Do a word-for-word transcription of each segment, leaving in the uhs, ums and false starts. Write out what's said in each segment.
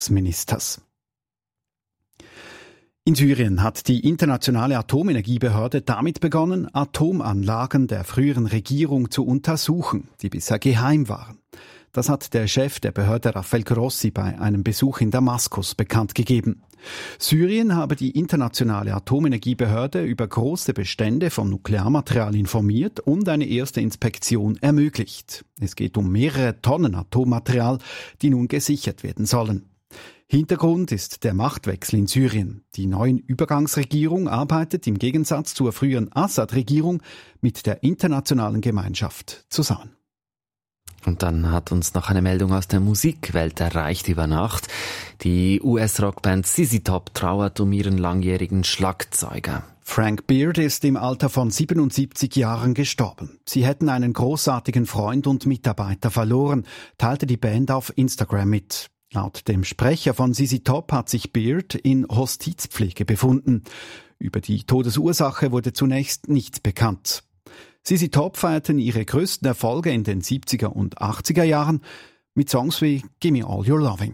Verteidigungsministers. In Syrien hat die internationale Atomenergiebehörde damit begonnen, Atomanlagen der früheren Regierung zu untersuchen, die bisher geheim waren. Das hat der Chef der Behörde Rafael Grossi bei einem Besuch in Damaskus bekannt gegeben. Syrien habe die internationale Atomenergiebehörde über große Bestände von Nuklearmaterial informiert und eine erste Inspektion ermöglicht. Es geht um mehrere Tonnen Atommaterial, die nun gesichert werden sollen. Hintergrund ist der Machtwechsel in Syrien. Die neue Übergangsregierung arbeitet im Gegensatz zur früheren Assad-Regierung mit der internationalen Gemeinschaft zusammen. Und dann hat uns noch eine Meldung aus der Musikwelt erreicht über Nacht. Die U S-Rockband Z Z Top trauert um ihren langjährigen Schlagzeuger. Frank Beard ist im Alter von siebenundsiebzig Jahren gestorben. Sie hätten einen großartigen Freund und Mitarbeiter verloren, teilte die Band auf Instagram mit. Laut dem Sprecher von Z Z Top hat sich Beard in Hostizpflege befunden. Über die Todesursache wurde zunächst nichts bekannt. Z Z Top feierten ihre größten Erfolge in den siebziger und achtziger Jahren mit Songs wie Gimme All Your Loving.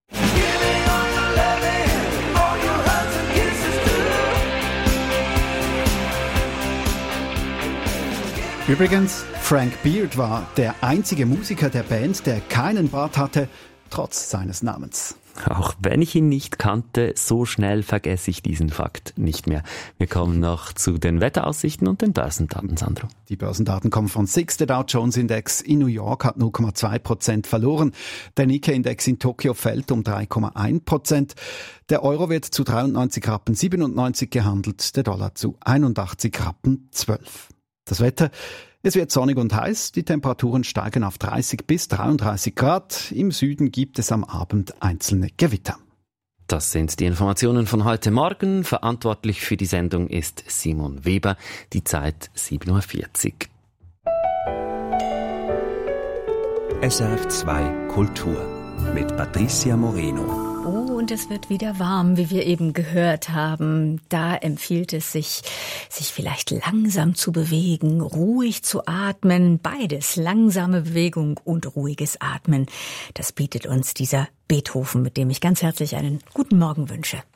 Übrigens, Frank Beard war der einzige Musiker der Band, der keinen Bart hatte, trotz seines Namens. Auch wenn ich ihn nicht kannte, so schnell vergesse ich diesen Fakt nicht mehr. Wir kommen noch zu den Wetteraussichten und den Börsendaten, Sandro. Die Börsendaten kommen von S I X. Der Dow Jones Index in New York hat null Komma zwei Prozent verloren. Der Nikkei-Index in Tokio fällt um drei Komma eins Prozent. Der Euro wird zu dreiundneunzig Rappen siebenundneunzig gehandelt, der Dollar zu einundachtzig Rappen zwölf. Das Wetter: Es wird sonnig und heiß, die Temperaturen steigen auf dreißig bis dreiunddreißig Grad. Im Süden gibt es am Abend einzelne Gewitter. Das sind die Informationen von heute Morgen. Verantwortlich für die Sendung ist Simon Weber. Die Zeit sieben Uhr vierzig. S R F zwei Kultur mit Patricia Moreno. Oh, und es wird wieder warm, wie wir eben gehört haben. Da empfiehlt es sich, sich vielleicht langsam zu bewegen, ruhig zu atmen. Beides, langsame Bewegung und ruhiges Atmen. Das bietet uns dieser Beethoven, mit dem ich ganz herzlich einen guten Morgen wünsche.